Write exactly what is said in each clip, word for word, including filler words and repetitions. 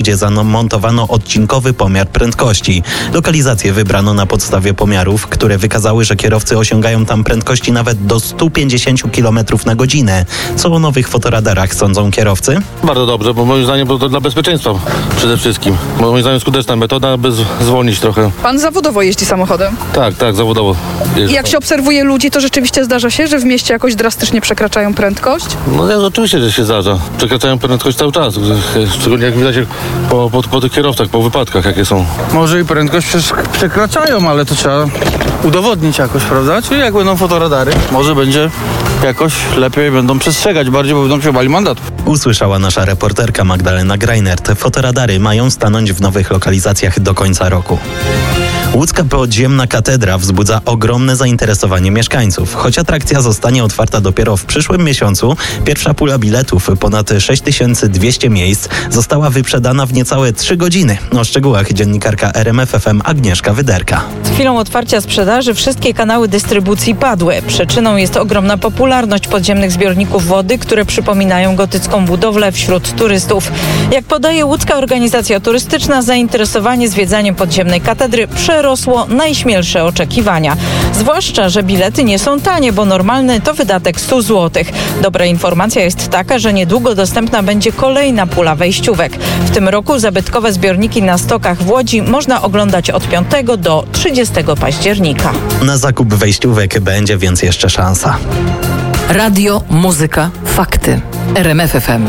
gdzie zamontowano odcinkowy pomiar prędkości. Lokalizację wybrano na podstawie pomiarów, które wykazały, że kierowcy osiągają tam prędkości nawet do sto pięćdziesiąt kilometrów na godzinę. Co o nowych fotoradarach sądzą kierowcy? Bardzo dobrze, bo moim zdaniem to dla bezpieczeństwa przede wszystkim. Bo moim zdaniem skuteczna metoda, aby zwolnić trochę. Pan zawodowo jeździ samochodem? Tak, tak, zawodowo. I jak się obserwuje ludzi, to rzeczywiście zdarza się, że w mieście jakoś drastycznie przekraczają prędkość? No ja, oczywiście, że się zdarza. Przekraczają prędkość cały czas. Szczególnie jak widać po, po, po tych kierowcach, po wypadkach jakie są. Może i prędkość przekraczają, ale to trzeba udowodnić jakoś, prawda? Czyli jak będą fotoradary, może będzie jakoś lepiej będą przestrzegać bardziej, bo będą się bali mandatów. Usłyszała nasza reporterka Magdalena Greinert. Fotoradary mają stanąć w nowych lokalizacjach do końca roku. Łódzka podziemna katedra wzbudza ogromne zainteresowanie mieszkańców. Choć atrakcja zostanie otwarta dopiero w przyszłym miesiącu, pierwsza pula biletów, ponad sześć tysięcy dwieście miejsc, została wyprzedana w niecałe trzy godziny. O szczegółach dziennikarka R M F F M Agnieszka Wyderka. Z chwilą otwarcia sprzedaży wszystkie kanały dystrybucji padły. Przyczyną jest ogromna popularność podziemnych zbiorników wody, które przypominają gotycką budowlę wśród turystów. Jak podaje łódzka organizacja turystyczna, zainteresowanie zwiedzaniem podziemnej katedry przerosło najśmielsze oczekiwania. Zwłaszcza, że bilety nie są tanie, bo normalny to wydatek sto złotych. Dobra informacja jest taka, że niedługo dostępna będzie kolejna pula wejściówek. W tym roku zabytkowe zbiorniki na Stokach w Łodzi można oglądać od piątego do trzydziestego października. Na zakup wejściówek będzie więc jeszcze szansa. Radio, muzyka, fakty. R M F F M.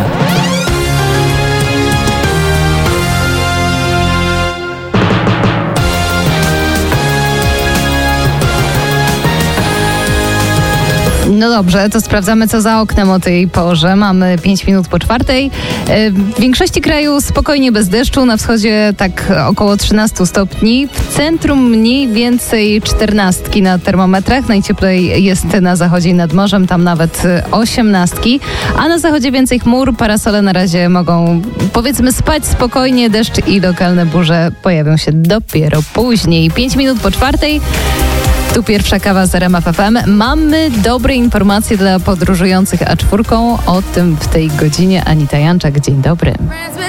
No dobrze, to sprawdzamy, co za oknem o tej porze. Mamy pięć minut po czwartej. W większości kraju spokojnie bez deszczu, na wschodzie tak około trzynaście stopni. W centrum mniej więcej czternastki na termometrach. Najcieplej jest na zachodzie i nad morzem, tam nawet osiemnastki. A na zachodzie więcej chmur, parasole na razie mogą, powiedzmy, spać spokojnie. Deszcz i lokalne burze pojawią się dopiero później. pięć minut po czwartej. Tu pierwsza kawa z R M F F M. Mamy dobre informacje dla podróżujących A cztery. O tym w tej godzinie Anita Janczak. Dzień dobry.